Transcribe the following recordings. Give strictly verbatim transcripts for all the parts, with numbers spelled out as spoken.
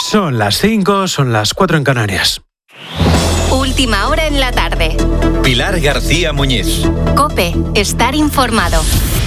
Son las cinco, son las cuatro en Canarias. Última hora en la tarde. Pilar García Muñiz. COPE, estar informado.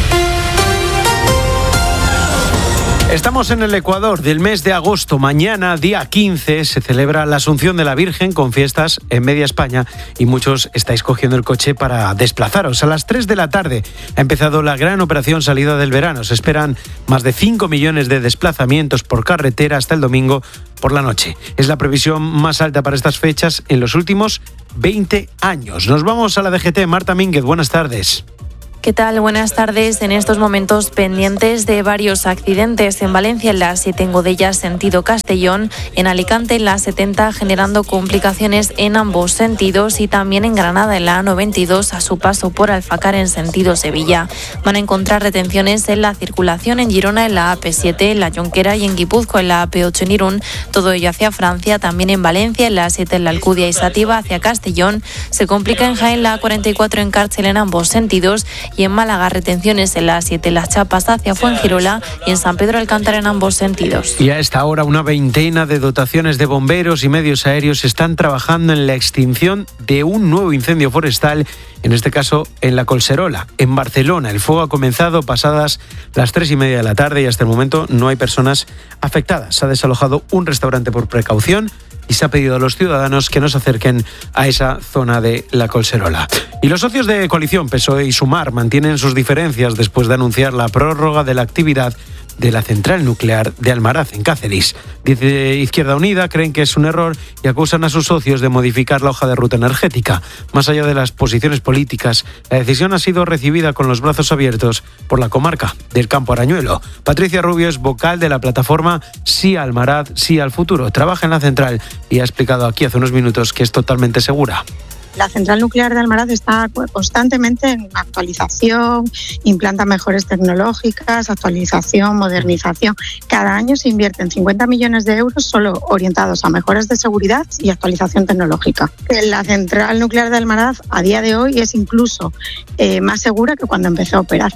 Estamos en el Ecuador del mes de agosto. Mañana, día quince, se celebra la Asunción de la Virgen con fiestas en media España y muchos estáis cogiendo el coche para desplazaros. A las tres de la tarde ha empezado la gran operación salida del verano. Se esperan más de cinco millones de desplazamientos por carretera hasta el domingo por la noche. Es la previsión más alta para estas fechas en los últimos veinte años. Nos vamos a la D G T. Marta Mínguez, buenas tardes. ¿Qué tal? Buenas tardes. En estos momentos pendientes de varios accidentes. En Valencia, en la siete en Godella, sentido Castellón. En Alicante, en la setenta, generando complicaciones en ambos sentidos. Y también en Granada, en la A noventa y dos, a su paso por Alfacar, en sentido Sevilla. Van a encontrar retenciones en la circulación en Girona, en la A P siete, en la Jonquera y en Guipúzcoa, en la A P ocho en Irún. Todo ello hacia Francia. También en Valencia, en la A siete, en la Alcudia y Sativa, hacia Castellón. Se complica en Jaén, la A cuarenta y cuatro, en Cárcel, en ambos sentidos. Y en Málaga, retenciones en la A siete, Las Chapas hacia Fuengirola y en San Pedro Alcántara en ambos sentidos. Y a esta hora una veintena de dotaciones de bomberos y medios aéreos están trabajando en la extinción de un nuevo incendio forestal, en este caso en la Collserola, en Barcelona. El fuego ha comenzado pasadas las tres y media de la tarde y hasta el momento no hay personas afectadas. Se ha desalojado un restaurante por precaución y se ha pedido a los ciudadanos que no se acerquen a esa zona de la Collserola. Y los socios de coalición P S O E y Sumar mantienen sus diferencias después de anunciar la prórroga de la actividad de la central nuclear de Almaraz, en Cáceres. Desde Izquierda Unida creen que es un error y acusan a sus socios de modificar la hoja de ruta energética. Más allá de las posiciones políticas, la decisión ha sido recibida con los brazos abiertos por la comarca del Campo Arañuelo. Patricia Rubio es vocal de la plataforma Sí a Almaraz, Sí al Futuro. Trabaja en la central y ha explicado aquí hace unos minutos que es totalmente segura. La central nuclear de Almaraz está constantemente en actualización, implanta mejores tecnológicas, actualización, modernización. Cada año se invierten cincuenta millones de euros solo orientados a mejoras de seguridad y actualización tecnológica. La central nuclear de Almaraz a día de hoy es incluso eh, más segura que cuando empezó a operar.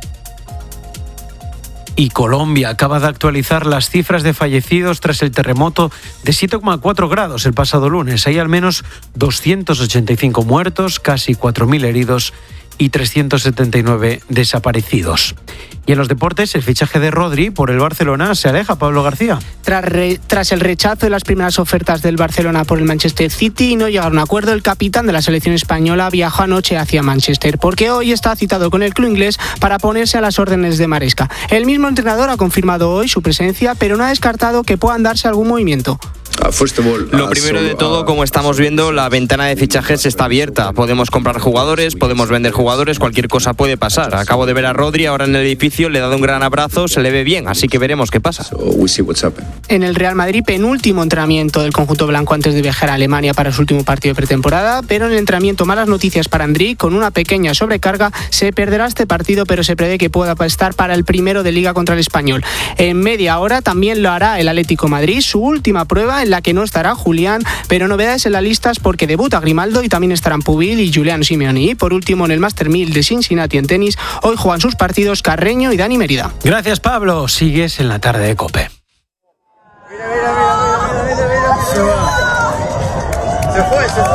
Y Colombia acaba de actualizar las cifras de fallecidos tras el terremoto de siete coma cuatro grados el pasado lunes. Hay al menos doscientos ochenta y cinco muertos, casi cuatro mil heridos y trescientos setenta y nueve desaparecidos. Y en los deportes, el fichaje de Rodri por el Barcelona se aleja. Pablo García. Tras, re, tras el rechazo de las primeras ofertas del Barcelona por el Manchester City y no llegar a un acuerdo, el capitán de la selección española viajó anoche hacia Manchester, porque hoy está citado con el club inglés para ponerse a las órdenes de Maresca. El mismo entrenador ha confirmado hoy su presencia, pero no ha descartado que puedan darse algún movimiento. Lo primero de todo, como estamos viendo, la ventana de fichajes está abierta. Podemos comprar jugadores, podemos vender jugadores, cualquier cosa puede pasar. Acabo de ver a Rodri ahora en el edificio, le he dado un gran abrazo, se le ve bien, así que veremos qué pasa. En el Real Madrid, penúltimo entrenamiento del conjunto blanco antes de viajar a Alemania para su último partido de pretemporada, pero en el entrenamiento malas noticias para Andriy, con una pequeña sobrecarga, se perderá este partido, pero se prevé que pueda estar para el primero de Liga contra el Español. En media hora también lo hará el Atlético Madrid, su última prueba en la que no estará Julián, pero novedades en las listas porque debuta Grimaldo y también estarán Pubil y Julián Simeoni. Y por último, en el Master mil de Cincinnati en tenis, hoy juegan sus partidos Carreño y Dani Mérida. Gracias, Pablo. Sigues en la tarde de COPE. Mira, mira, mira, mira, mira, mira. Se va. Se fue, se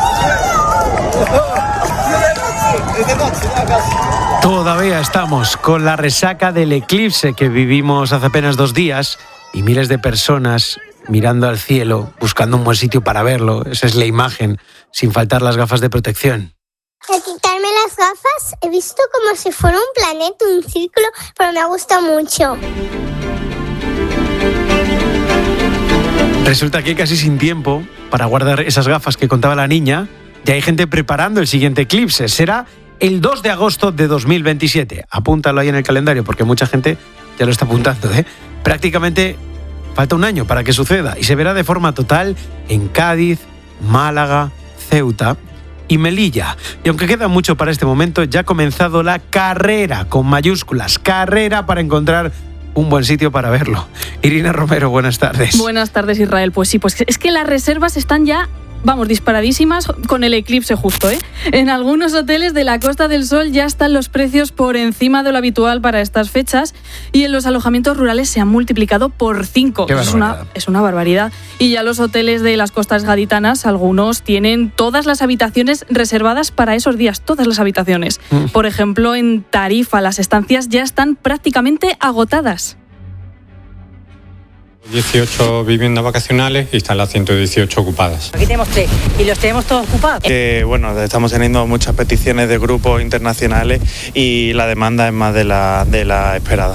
fue, se fue. Todavía estamos con la resaca del eclipse que vivimos hace apenas dos días y miles de personas mirando al cielo, buscando un buen sitio para verlo. Esa es la imagen, sin faltar las gafas de protección. Al quitarme las gafas he visto como si fuera un planeta, un círculo, pero me gusta mucho. Resulta que casi sin tiempo para guardar esas gafas que contaba la niña, ya hay gente preparando el siguiente eclipse. Será el dos de agosto de dos mil veintisiete. Apúntalo ahí en el calendario porque mucha gente ya lo está apuntando, ¿eh? Prácticamente falta un año para que suceda y se verá de forma total en Cádiz, Málaga, Ceuta y Melilla. Y aunque queda mucho para este momento, ya ha comenzado la carrera, con mayúsculas, carrera para encontrar un buen sitio para verlo. Irina Romero, buenas tardes. Buenas tardes, Israel. Pues sí, pues es que las reservas están ya vamos, disparadísimas con el eclipse justo, ¿eh? En algunos hoteles de la Costa del Sol ya están los precios por encima de lo habitual para estas fechas y en los alojamientos rurales se han multiplicado por cinco. Es una, es una barbaridad. Y ya los hoteles de las costas gaditanas, algunos tienen todas las habitaciones reservadas para esos días, todas las habitaciones. Mm. Por ejemplo, en Tarifa las estancias ya están prácticamente agotadas. dieciocho viviendas vacacionales y están las ciento dieciocho ocupadas. Aquí tenemos tres y los tenemos todos ocupados. Que, bueno, estamos teniendo muchas peticiones de grupos internacionales y la demanda es más de la, de la esperada.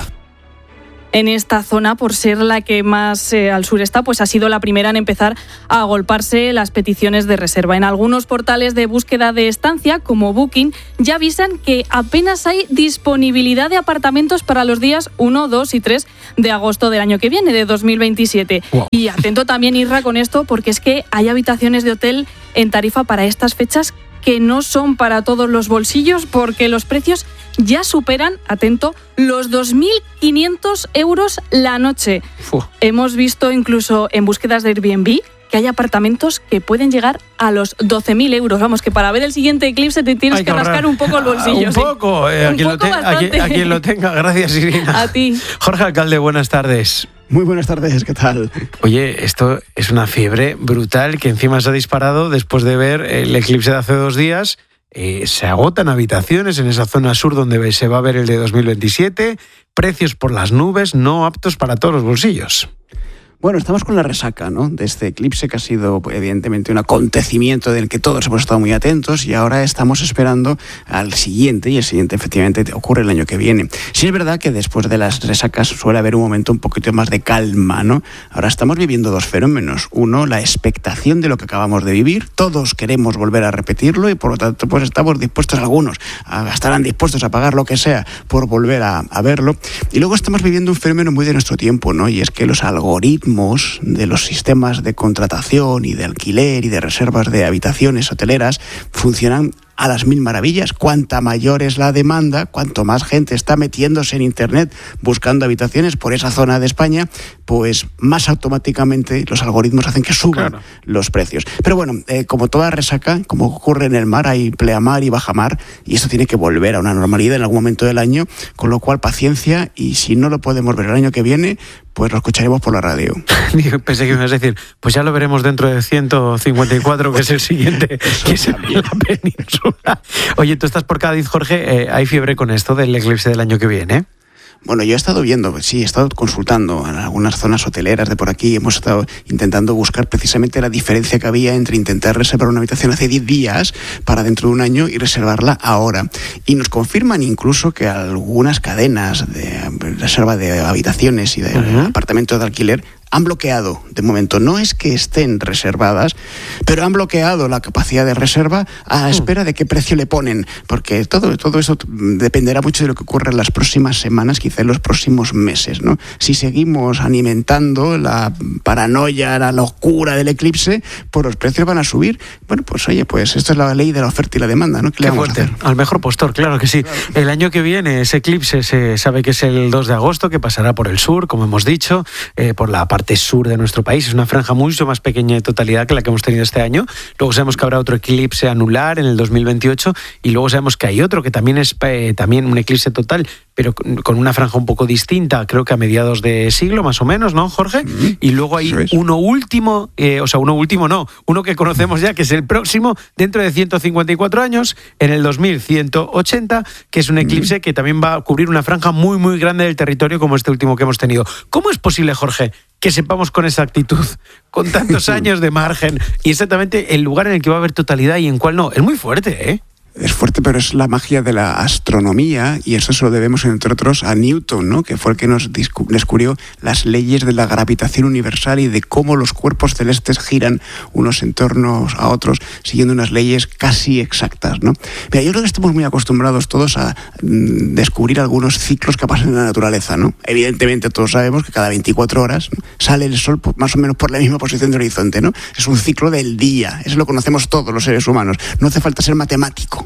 En esta zona, por ser la que más eh, al sur está, pues ha sido la primera en empezar a agolparse las peticiones de reserva. En algunos portales de búsqueda de estancia, como Booking, ya avisan que apenas hay disponibilidad de apartamentos para los días uno, dos y tres de agosto del año que viene, de dos mil veintisiete. Wow. Y atento también, Irra, con esto, porque es que hay habitaciones de hotel en Tarifa para estas fechas que no son para todos los bolsillos, porque los precios ya superan, atento, los dos mil quinientos euros la noche. Uf. Hemos visto incluso en búsquedas de Airbnb que hay apartamentos que pueden llegar a los doce mil euros. Vamos, que para ver el siguiente eclipse te tienes que, que rascar un poco el bolsillo. Un poco, eh, a, quien lo te, a, quien, a quien lo tenga. Gracias, Irina. A ti. Jorge Alcalde, buenas tardes. Muy buenas tardes, ¿qué tal? Oye, esto es una fiebre brutal que encima se ha disparado después de ver el eclipse de hace dos días. Eh, se agotan habitaciones en esa zona sur donde se va a ver el de dos mil veintisiete, precios por las nubes, no aptos para todos los bolsillos. Bueno, estamos con la resaca, ¿no?, de este eclipse que ha sido evidentemente un acontecimiento del que todos hemos estado muy atentos y ahora estamos esperando al siguiente y el siguiente efectivamente ocurre el año que viene. Sí es verdad que después de las resacas suele haber un momento un poquito más de calma, ¿no? Ahora estamos viviendo dos fenómenos. Uno, la expectación de lo que acabamos de vivir. Todos queremos volver a repetirlo y por lo tanto pues estamos dispuestos, algunos a, estarán dispuestos a pagar lo que sea por volver a, a verlo. Y luego estamos viviendo un fenómeno muy de nuestro tiempo, ¿no? Y es que los algoritmos de los sistemas de contratación y de alquiler y de reservas de habitaciones hoteleras funcionan a las mil maravillas. Cuanta mayor es la demanda, cuanto más gente está metiéndose en Internet buscando habitaciones por esa zona de España, pues más automáticamente los algoritmos hacen que suban claro. los precios. Pero bueno, eh, como toda resaca, como ocurre en el mar, hay pleamar y bajamar, y esto tiene que volver a una normalidad en algún momento del año, con lo cual paciencia, y si no lo podemos ver el año que viene, pues lo escucharemos por la radio. Pensé que me ibas a decir, pues ya lo veremos dentro de ciento cincuenta y cuatro, que es el siguiente, que es en la península. Oye, tú estás por Cádiz, Jorge, eh, ¿hay fiebre con esto del eclipse del año que viene? Bueno, yo he estado viendo, sí, he estado consultando en algunas zonas hoteleras de por aquí, hemos estado intentando buscar precisamente la diferencia que había entre intentar reservar una habitación hace diez días para dentro de un año y reservarla ahora. Y nos confirman incluso que algunas cadenas de reserva de habitaciones y de uh-huh. apartamentos de alquiler han bloqueado, de momento, no es que estén reservadas, pero han bloqueado la capacidad de reserva a espera de qué precio le ponen, porque todo, todo eso dependerá mucho de lo que ocurra en las próximas semanas, quizá en los próximos meses, ¿no? Si seguimos alimentando la paranoia, la locura del eclipse, pues los precios van a subir. Bueno, pues oye, pues esto es la ley de la oferta y la demanda, ¿no? ¿Qué le vamos a hacer? Al mejor postor, claro que sí. Claro. El año que viene ese eclipse se sabe que es el dos de agosto, que pasará por el sur, como hemos dicho, eh, por la parte sur de nuestro país. Es una franja mucho más pequeña de totalidad que la que hemos tenido este año. Luego sabemos que habrá otro eclipse anular en el dos mil veintiocho y luego sabemos que hay otro que también es eh, también un eclipse total, pero con una franja un poco distinta, creo que a mediados de siglo más o menos, ¿no, Jorge? Mm-hmm. Y luego hay uno último, eh, o sea, uno último no, uno que conocemos ya, que es el próximo, dentro de ciento cincuenta y cuatro años, en el dos mil ciento ochenta, que es un eclipse mm-hmm. que también va a cubrir una franja muy, muy grande del territorio como este último que hemos tenido. ¿Cómo es posible, Jorge, que sepamos con exactitud, con tantos años de margen, y exactamente el lugar en el que va a haber totalidad y en cuál no? Es muy fuerte, ¿eh? Es fuerte, pero es la magia de la astronomía, y eso se lo debemos, entre otros, a Newton, ¿no?, que fue el que nos descubrió las leyes de la gravitación universal y de cómo los cuerpos celestes giran unos en torno a otros, siguiendo unas leyes casi exactas, ¿no? Mira, yo creo que estamos muy acostumbrados todos a mm, descubrir algunos ciclos que pasan en la naturaleza, ¿no? Evidentemente todos sabemos que cada veinticuatro horas, ¿no?, sale el sol por, más o menos por la misma posición del horizonte, ¿no? Es un ciclo del día, eso lo conocemos todos los seres humanos, no hace falta ser matemático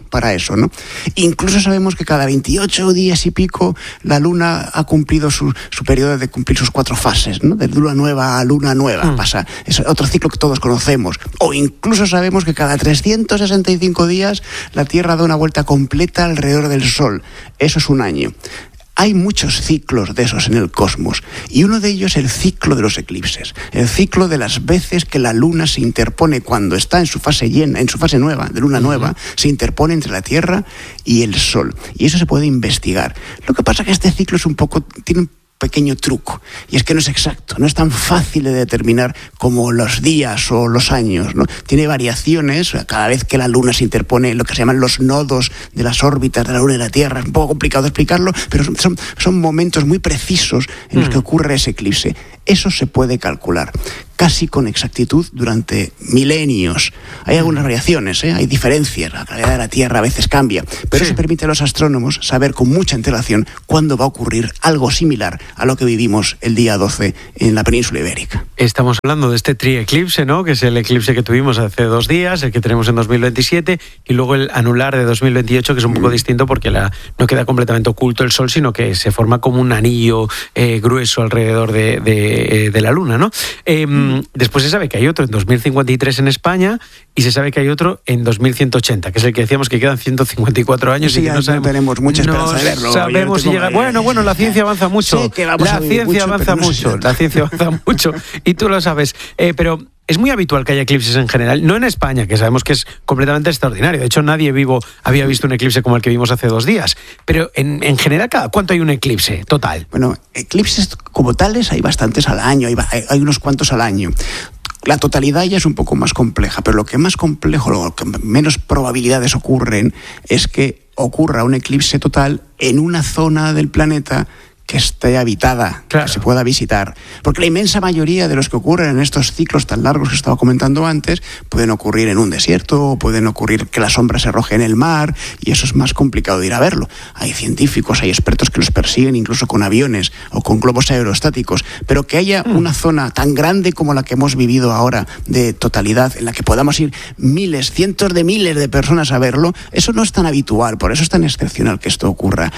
para eso, ¿no? Incluso sabemos que cada veintiocho días y pico la Luna ha cumplido su, su periodo de cumplir sus cuatro fases, ¿no? De luna nueva a luna nueva, mm. pasa. Es otro ciclo que todos conocemos. O incluso sabemos que cada trescientos sesenta y cinco días la Tierra da una vuelta completa alrededor del Sol. Eso es un año. Hay muchos ciclos de esos en el cosmos y uno de ellos es el ciclo de los eclipses, el ciclo de las veces que la Luna se interpone cuando está en su fase llena, en su fase nueva, de luna nueva, se interpone entre la Tierra y el Sol. Y eso se puede investigar. Lo que pasa es que este ciclo es un poco, tiene un pequeño truco, y es que no es exacto, no es tan fácil de determinar como los días o los años, ¿no? Tiene variaciones cada vez que la Luna se interpone en lo que se llaman los nodos de las órbitas de la Luna y la Tierra. Es un poco complicado de explicarlo, pero son, son momentos muy precisos en los que ocurre ese eclipse. Eso se puede calcular casi con exactitud durante milenios. Hay algunas variaciones, ¿eh? Hay diferencias, la gravedad de la Tierra a veces cambia, pero sí. Eso permite a los astrónomos saber con mucha antelación cuándo va a ocurrir algo similar a lo que vivimos el día doce en la península ibérica. Estamos hablando de este trieclipse, ¿no? Que es el eclipse que tuvimos hace dos días, el que tenemos en dos mil veintisiete, y luego el anular de dos mil veintiocho, que es un poco mm. distinto porque la, no queda completamente oculto el Sol, sino que se forma como un anillo eh, grueso alrededor de, de, de la Luna, ¿no? Eh, mm. Después se sabe que hay otro en dos mil cincuenta y tres en España y se sabe que hay otro en dos mil ciento ochenta, que es el que decíamos que quedan ciento cincuenta y cuatro años sí, y que no, sabemos, no tenemos mucha esperanza no de verlo. Sabemos si llega. Bueno, bueno, la ciencia avanza mucho. Sí, que vamos la a ciencia mucho, avanza no mucho. La ciencia avanza mucho y tú lo sabes. Eh, pero es muy habitual que haya eclipses en general, no en España, que sabemos que es completamente extraordinario. De hecho, nadie vivo había visto un eclipse como el que vimos hace dos días. Pero en, en general, ¿cada cuánto hay un eclipse total? Bueno, eclipses como tales hay bastantes al año, hay, hay unos cuantos al año. La totalidad ya es un poco más compleja, pero lo que más complejo, lo que menos probabilidades ocurren, es que ocurra un eclipse total en una zona del planeta que esté habitada, claro, que se pueda visitar. Porque la inmensa mayoría de los que ocurren en estos ciclos tan largos que estaba comentando antes pueden ocurrir en un desierto, pueden ocurrir que la sombra se arroje en el mar, y eso es más complicado de ir a verlo. Hay científicos, hay expertos que los persiguen incluso con aviones o con globos aerostáticos, pero que haya mm. una zona tan grande como la que hemos vivido ahora, de totalidad, en la que podamos ir miles, cientos de miles de personas a verlo, eso no es tan habitual, por eso es tan excepcional que esto ocurra.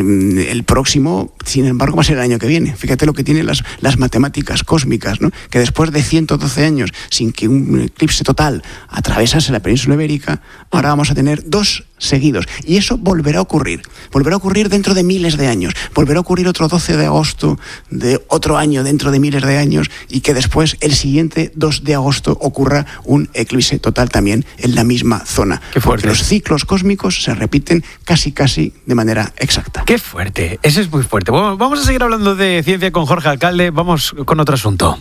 El próximo, sin Sin embargo, va a ser el año que viene. Fíjate lo que tienen las, las matemáticas cósmicas, ¿no? Que después de ciento doce años sin que un eclipse total atravesase la península ibérica, ahora vamos a tener dos seguidos. Y eso volverá a ocurrir. Volverá a ocurrir dentro de miles de años. Volverá a ocurrir otro doce de agosto de otro año dentro de miles de años, y que después, el siguiente dos de agosto, ocurra un eclipse total también en la misma zona. Qué fuerte. Porque los ciclos cósmicos se repiten casi casi de manera exacta. Qué fuerte. Ese es muy fuerte. Bueno, vamos a seguir hablando de ciencia con Jorge Alcalde. Vamos con otro asunto.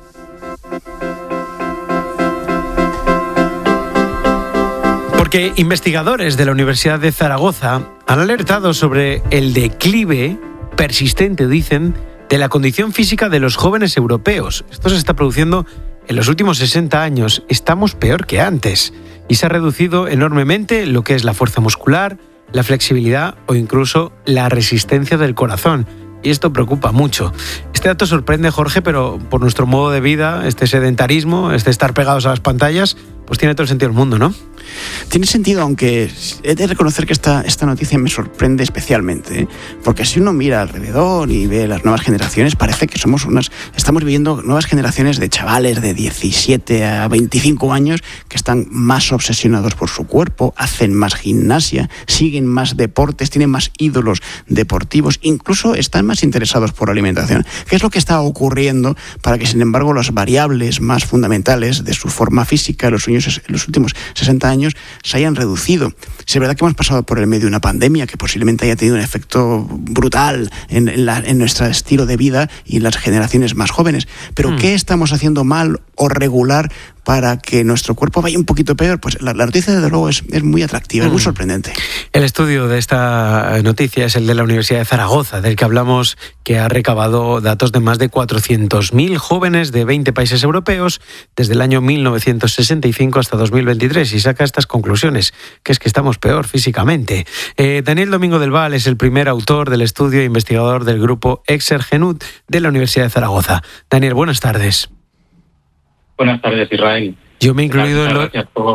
Porque investigadores de la Universidad de Zaragoza han alertado sobre el declive persistente, dicen, de la condición física de los jóvenes europeos. Esto se está produciendo en los últimos sesenta años. Estamos peor que antes y se ha reducido enormemente lo que es la fuerza muscular, la flexibilidad o incluso la resistencia del corazón. Y esto preocupa mucho. Este dato sorprende, Jorge, pero por nuestro modo de vida, este sedentarismo, este estar pegados a las pantallas, pues tiene todo el sentido del mundo, ¿no? Tiene sentido, aunque he de reconocer que esta, esta noticia me sorprende especialmente, ¿eh? Porque si uno mira alrededor y ve las nuevas generaciones, parece que somos unas, estamos viviendo nuevas generaciones de chavales de diecisiete a veinticinco años que están más obsesionados por su cuerpo, hacen más gimnasia, siguen más deportes, tienen más ídolos deportivos, incluso están más interesados por la alimentación. ¿Qué es lo que está ocurriendo para que, sin embargo, las variables más fundamentales de su forma física en los, años, en los últimos sesenta años se hayan reducido? Es verdad que hemos pasado por el medio de una pandemia que posiblemente haya tenido un efecto brutal en, en, la, en nuestro estilo de vida y en las generaciones más jóvenes, pero mm. ¿qué estamos haciendo mal o regular para que nuestro cuerpo vaya un poquito peor? Pues la, la noticia, desde luego, es, es muy atractiva, mm. es muy sorprendente. El estudio de esta noticia es el de la Universidad de Zaragoza, del que hablamos, que ha recabado datos de más de cuatrocientos mil jóvenes de veinte países europeos desde el año mil novecientos sesenta y cinco hasta dos mil veintitrés, y saca estas conclusiones, que es que estamos peor físicamente. Eh, Daniel Domingo del Val es el primer autor del estudio e investigador del grupo Exergenut de la Universidad de Zaragoza. Daniel, buenas tardes. Buenas tardes, Israel. Yo me he incluido en, lo, por...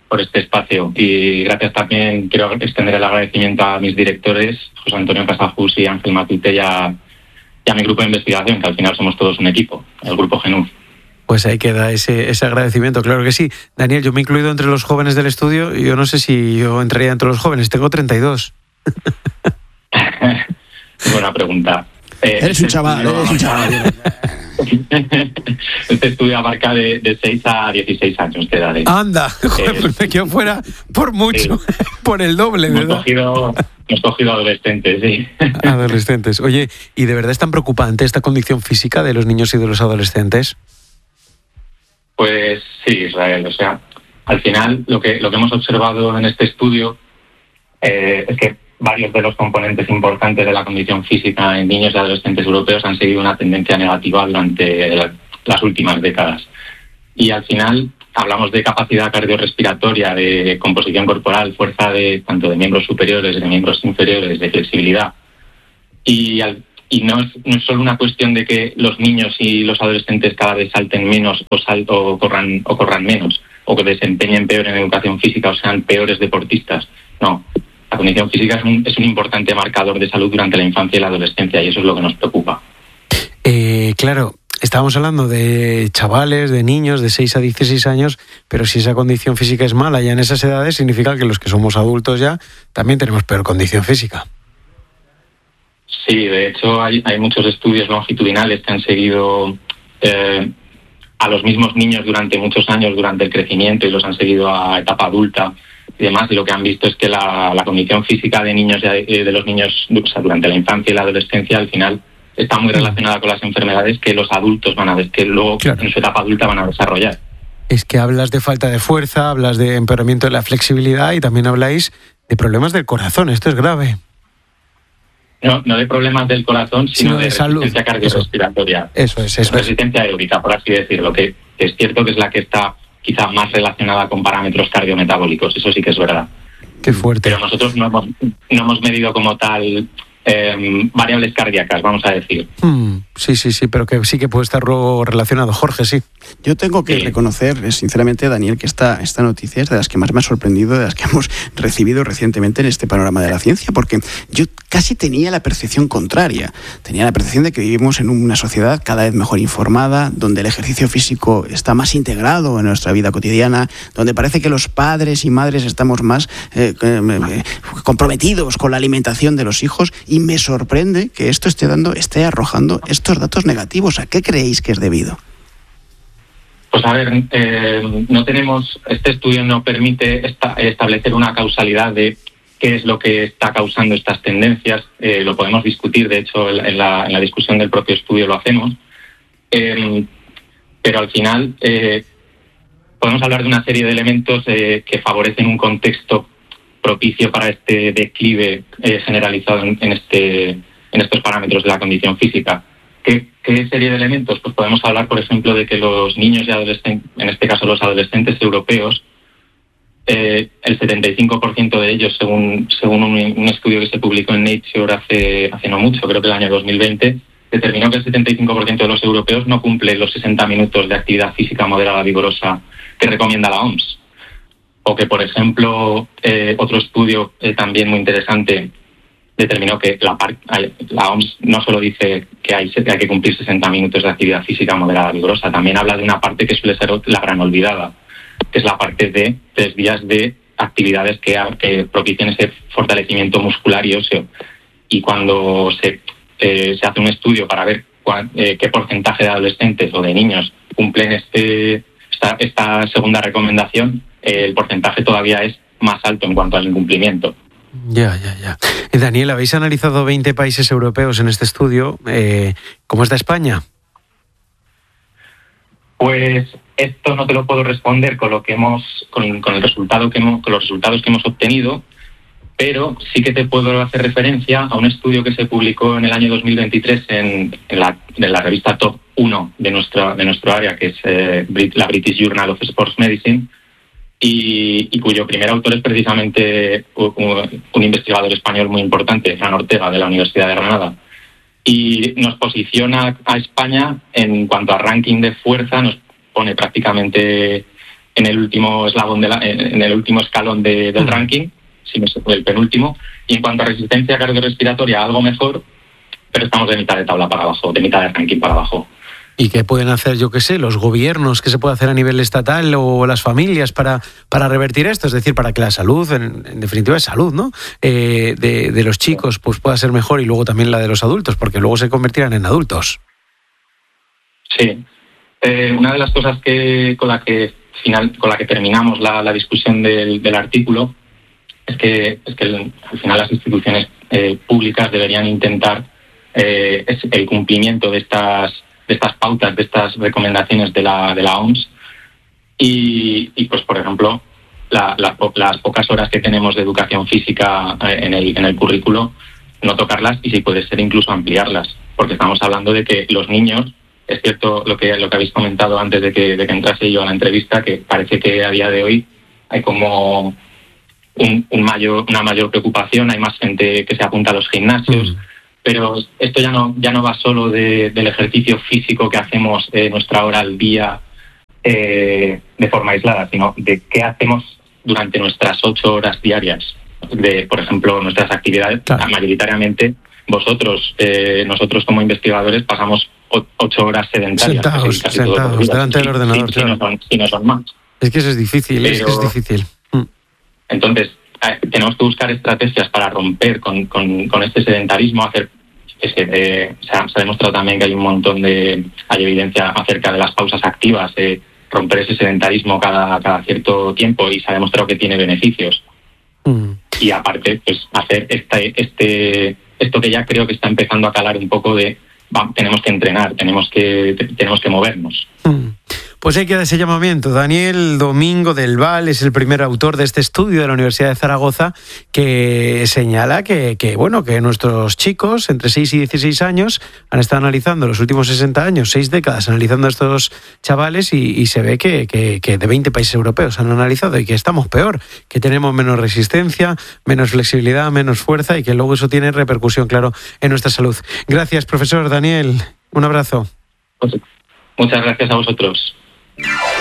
por este espacio. Y gracias también, quiero extender el agradecimiento a mis directores, José Antonio Casajus y Ángel Matute, y a, y a mi grupo de investigación, que al final somos todos un equipo, el grupo G N U. Pues ahí queda ese, ese agradecimiento, claro que sí. Daniel, yo me he incluido entre los jóvenes del estudio y yo no sé si yo entraría entre los jóvenes, tengo treinta y dos. Buena pregunta. Eh, eres un chaval, estudio, eres un chaval. Este estudio abarca de, de seis a dieciséis años de edad. Anda, joder, eh, pues me quedo fuera por mucho, eh, por el doble, hemos ¿verdad? Cogido, hemos cogido adolescentes, sí. Adolescentes. Oye, ¿y de verdad es tan preocupante esta condición física de los niños y de los adolescentes? Pues sí, Israel. O sea, al final lo que, lo que hemos observado en este estudio eh, es que varios de los componentes importantes de la condición física en niños y adolescentes europeos han seguido una tendencia negativa durante las últimas décadas. Y al final hablamos de capacidad cardiorrespiratoria, de composición corporal, fuerza de tanto de miembros superiores, de miembros inferiores, de flexibilidad. Y, al, y no, es, no es solo una cuestión de que los niños y los adolescentes cada vez salten menos o, sal, o, corran, o corran menos, o que desempeñen peor en educación física o sean peores deportistas. No. La condición física es un, es un importante marcador de salud durante la infancia y la adolescencia, y eso es lo que nos preocupa. Eh, claro, estábamos hablando de chavales, de niños de seis a dieciséis años, pero si esa condición física es mala ya en esas edades, significa que los que somos adultos ya también tenemos peor condición física. Sí, de hecho hay, hay muchos estudios longitudinales que han seguido eh, a los mismos niños durante muchos años, durante el crecimiento, y los han seguido a etapa adulta y demás, y lo que han visto es que la, la condición física de niños de, de los niños, o sea, durante la infancia y la adolescencia, al final está muy relacionada con las enfermedades que los adultos van a ver, que luego claro. en su etapa adulta van a desarrollar. Es que hablas de falta de fuerza, hablas de empeoramiento de la flexibilidad y también habláis de problemas del corazón. Esto es grave. No, no de problemas del corazón, sino, sino de, de salud. Resistencia cardiorrespiratoria. Eso es, eso Resistencia es. aeróbica, por así decirlo, que, que es cierto que es la que está quizá más relacionada con parámetros cardiometabólicos, eso sí que es verdad. Qué fuerte. Pero nosotros no hemos, no hemos medido como tal eh, variables cardíacas, vamos a decir. Mm, sí, sí, sí, pero que sí que puede estar luego relacionado. Jorge, sí. Yo tengo que sí. reconocer, sinceramente, Daniel, que esta, esta noticia es de las que más me ha sorprendido, de las que hemos recibido recientemente en este panorama de la ciencia, porque yo casi tenía la percepción contraria. Tenía la percepción de que vivimos en una sociedad cada vez mejor informada, donde el ejercicio físico está más integrado en nuestra vida cotidiana, donde parece que los padres y madres estamos más eh, eh, comprometidos con la alimentación de los hijos, y me sorprende que esto esté dando, esté arrojando estos datos negativos. ¿A qué creéis que es debido? Pues a ver, eh, no tenemos, este estudio no permite esta, establecer una causalidad de qué es lo que está causando estas tendencias. Eh, lo podemos discutir, de hecho, en la, en la discusión del propio estudio lo hacemos. Eh, pero al final eh, podemos hablar de una serie de elementos eh, que favorecen un contexto propicio para este declive eh, generalizado en, en, este, en estos parámetros de la condición física. ¿Qué, ¿Qué serie de elementos? Pues podemos hablar, por ejemplo, de que los niños y adolescentes, en este caso los adolescentes europeos, eh, el setenta y cinco por ciento de ellos, según, según un, un estudio que se publicó en Nature hace, hace no mucho, creo que el año dos mil veinte, determinó que el setenta y cinco por ciento de los europeos no cumple los sesenta minutos de actividad física moderada vigorosa que recomienda la O M S. O que, por ejemplo, eh, otro estudio eh, también muy interesante determinó que la, la O M S no solo dice que hay, que hay que cumplir sesenta minutos de actividad física moderada vigorosa, también habla de una parte que suele ser la gran olvidada, que es la parte de tres días de actividades que, que propicien ese fortalecimiento muscular y óseo. Y cuando se, eh, se hace un estudio para ver cuál, eh, qué porcentaje de adolescentes o de niños cumplen este, esta, esta segunda recomendación, eh, el porcentaje todavía es más alto en cuanto al incumplimiento. Ya, ya, ya. Eh, Daniel, habéis analizado veinte países europeos en este estudio. Eh, ¿Cómo está España? Pues esto no te lo puedo responder con lo que hemos, con, con el resultado que hemos, con los resultados que hemos obtenido, pero sí que te puedo hacer referencia a un estudio que se publicó en el año dos mil veintitrés en, en, la, en la revista Top uno de nuestra de nuestro área, que es eh, la British Journal of Sports Medicine. Y, y cuyo primer autor es precisamente un, un investigador español muy importante, Fran Ortega, de la Universidad de Granada. Y nos posiciona a España en cuanto a ranking de fuerza, nos pone prácticamente en el último eslabón de la, en el último escalón de, del ranking, si no se puede el penúltimo. Y en cuanto a resistencia cardiorrespiratoria, algo mejor, pero estamos de mitad de tabla para abajo, de mitad de ranking para abajo. ¿Y qué pueden hacer, yo qué sé, los gobiernos, qué se puede hacer a nivel estatal o las familias para, para revertir esto? Es decir, para que la salud, en, en definitiva es salud, ¿no? Eh, de, de los chicos pues pueda ser mejor y luego también la de los adultos, porque luego se convertirán en adultos. Sí. Eh, una de las cosas que con la que final con la que terminamos la, la discusión del, del artículo es que, es que el, al final las instituciones eh, públicas deberían intentar eh, el cumplimiento de estas de estas pautas, de estas recomendaciones de la de la O M S y, y pues por ejemplo la, la, las pocas horas que tenemos de educación física en el en el currículo, no tocarlas y si puede ser incluso ampliarlas, porque estamos hablando de que los niños, es cierto lo que lo que habéis comentado antes de que de que entrase yo a la entrevista, que parece que a día de hoy hay como un, un mayor una mayor preocupación, hay más gente que se apunta a los gimnasios. Mm. Pero esto ya no ya no va solo de, del ejercicio físico que hacemos eh, nuestra hora al día eh, de forma aislada, sino de qué hacemos durante nuestras ocho horas diarias. De, por ejemplo, nuestras actividades, claro. Mayoritariamente vosotros, eh, nosotros como investigadores pasamos o, ocho horas sedentarias. Sentados, casi, casi sentados delante del ordenador. Si, claro. si, no son, si no son más. Es que eso es difícil, Pero, es que es difícil. Mm. Entonces, tenemos que buscar estrategias para romper con, con, con este sedentarismo, hacer es que eh, se, ha, se ha demostrado también que hay un montón de hay evidencia acerca de las pausas activas, eh, romper ese sedentarismo cada, cada cierto tiempo, y se ha demostrado que tiene beneficios. Mm. Y aparte, pues hacer este, este esto que ya creo que está empezando a calar un poco de va, tenemos que entrenar, tenemos que te, tenemos que movernos. Mm. Pues hay que dar ese llamamiento. Daniel Domingo del Val es el primer autor de este estudio de la Universidad de Zaragoza que señala que, que, bueno, que nuestros chicos entre seis y dieciséis años han estado analizando los últimos sesenta años, seis décadas analizando a estos chavales y, y se ve que, que, que de veinte países europeos han analizado y que estamos peor, que tenemos menos resistencia, menos flexibilidad, menos fuerza y que luego eso tiene repercusión, claro, en nuestra salud. Gracias, profesor Daniel. Un abrazo. Muchas gracias a vosotros.